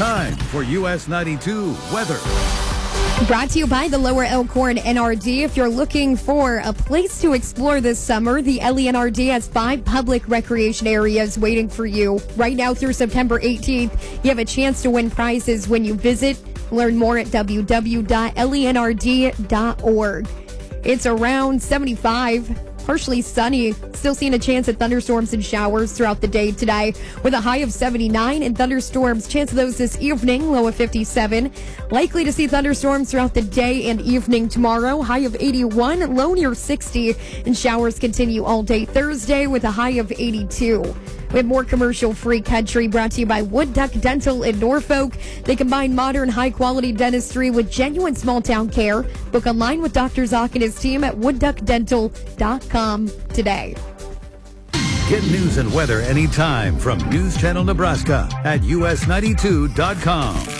Time for US 92 weather. Brought to you by the Lower Elkhorn NRD. If you're looking for a place to explore this summer, the LENRD has 5 public recreation areas waiting for you. Right now through September 18th, you have a chance to win prizes when you visit. Learn more at www.lenrd.org. It's around 75. Partially sunny, still seeing a chance at thunderstorms and showers throughout the day today with a high of 79 and thunderstorms. Chance of those this evening, low of 57. Likely to see thunderstorms throughout the day and evening tomorrow, high of 81, low near 60, and showers continue all day Thursday with a high of 82. We have more commercial-free country brought to you by Wood Duck Dental in Norfolk. They combine modern, high-quality dentistry with genuine small-town care. Book online with Dr. Zock and his team at woodduckdental.com today. Get news and weather anytime from News Channel Nebraska at us92.com.